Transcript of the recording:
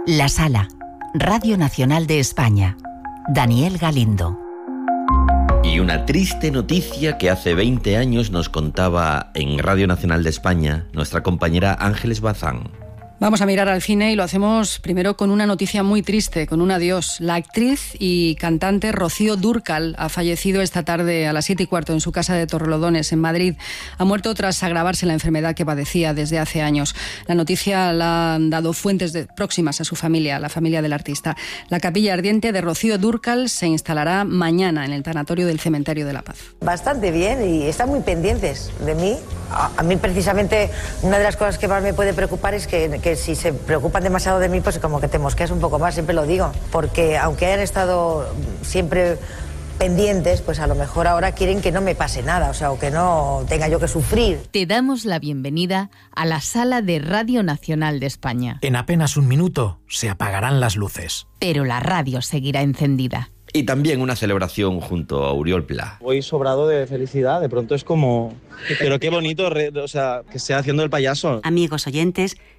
La Sala, Radio Nacional de España. Daniel Galindo. Y una triste noticia que hace 20 años nos contaba en Radio Nacional de España nuestra compañera Ángeles Bazán. Vamos a mirar al cine y lo hacemos primero con una noticia muy triste, con un adiós. La actriz y cantante Rocío Dúrcal ha fallecido esta tarde a las 7:15 en su casa de Torrelodones, en Madrid. Ha muerto tras agravarse la enfermedad que padecía desde hace años. La noticia la han dado fuentes próximas a su familia, la familia del artista. La capilla ardiente de Rocío Dúrcal se instalará mañana en el tanatorio del Cementerio de la Paz. Bastante bien, y están muy pendientes de mí. A mí precisamente una de las cosas que más me puede preocupar es que si se preocupan demasiado de mí, pues como que te mosqueas un poco más, siempre lo digo, porque aunque hayan estado siempre pendientes, pues a lo mejor ahora quieren que no me pase nada, o que no tenga yo que sufrir. Te damos la bienvenida a la Sala de Radio Nacional de España. En apenas un minuto se apagarán las luces. Pero la radio seguirá encendida. Y también una celebración junto a Oriol Pla. Voy sobrado de felicidad, de pronto es como... Pero qué bonito, que sea haciendo el payaso. Amigos oyentes,